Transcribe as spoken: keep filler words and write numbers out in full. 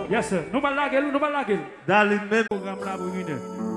Yes sir. Nou pa lage l, nou pa lage l. Dans le même Programme la pou vine.